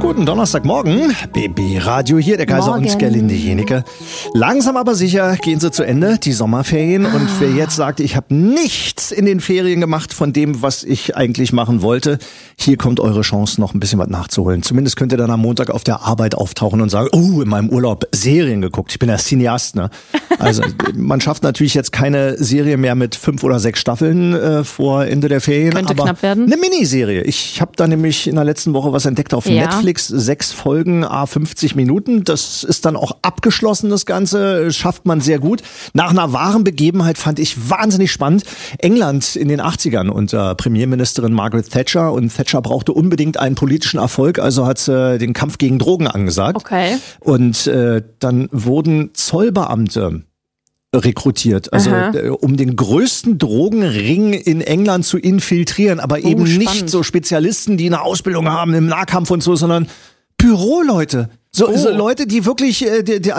Guten Donnerstagmorgen. BB Radio hier, der Kaiser und Gerlinde Jenecke. Langsam aber sicher gehen sie zu Ende, die Sommerferien. Und wer jetzt sagt, ich habe nichts in den Ferien gemacht von dem, was ich eigentlich machen wollte, hier kommt eure Chance, noch ein bisschen was nachzuholen. Zumindest könnt ihr dann am Montag auf der Arbeit auftauchen und sagen, oh, in meinem Urlaub Serien geguckt. Ich bin ja Cineast, ne? Also man schafft natürlich jetzt keine Serie mehr mit 5 oder 6 Staffeln vor Ende der Ferien. Könnte aber knapp werden. Eine Miniserie. Ich habe da nämlich in der letzten Woche was entdeckt auf Netflix. 6 Folgen, 50 Minuten. Das ist dann auch abgeschlossen, das Ganze. Schafft man sehr gut. Nach einer wahren Begebenheit fand ich wahnsinnig spannend. England in den 80ern unter Premierministerin Margaret Thatcher. Und Thatcher brauchte unbedingt einen politischen Erfolg, also hat sie den Kampf gegen Drogen angesagt. Okay. Und dann wurden Zollbeamte rekrutiert, also um den größten Drogenring in England zu infiltrieren, aber eben nicht so Spezialisten, die eine Ausbildung haben im Nahkampf und so, sondern Büroleute. So Leute, die wirklich, die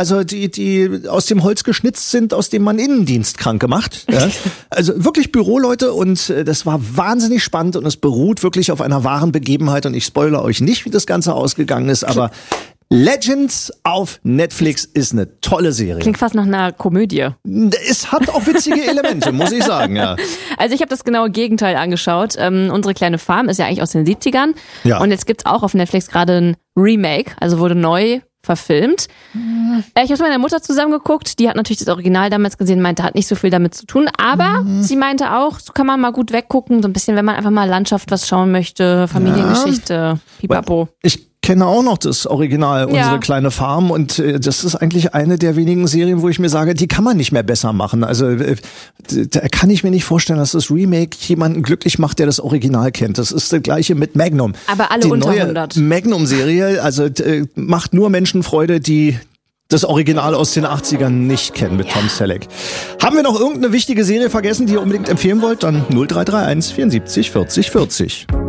aus dem Holz geschnitzt sind, aus dem man Innendienst krank macht. Ja? Also wirklich Büroleute, und das war wahnsinnig spannend, und es beruht wirklich auf einer wahren Begebenheit, und ich spoilere euch nicht, wie das Ganze ausgegangen ist, aber Legends auf Netflix ist eine tolle Serie. Klingt fast nach einer Komödie. Es hat auch witzige Elemente, muss ich sagen, ja. Also ich habe das genaue Gegenteil angeschaut. Unsere kleine Farm ist ja eigentlich aus den 70ern. Ja. Und jetzt gibt's auch auf Netflix gerade ein Remake, also wurde neu verfilmt. Ich habe mit meiner Mutter zusammengeguckt, die hat natürlich das Original damals gesehen, meinte, hat nicht so viel damit zu tun, aber sie meinte auch, so kann man mal gut weggucken, so ein bisschen, wenn man einfach mal Landschaft was schauen möchte, Familiengeschichte, pipapo. Ich kenne auch noch das Original, unsere kleine Farm, und das ist eigentlich eine der wenigen Serien, wo ich mir sage, die kann man nicht mehr besser machen. Also da kann ich mir nicht vorstellen, dass das Remake jemanden glücklich macht, der das Original kennt. Das ist das Gleiche mit Magnum. Aber alle die unter neue 100. Magnum-Serie, also macht nur Menschen Freude, die das Original aus den 80ern nicht kennen mit Tom Selleck. Haben wir noch irgendeine wichtige Serie vergessen, die ihr unbedingt empfehlen wollt? Dann 0331 74 40 40.